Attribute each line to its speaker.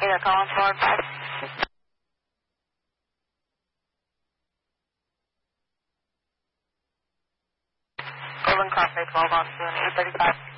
Speaker 1: you're calling for 5. Golden Cafe 12 on 2 and 835.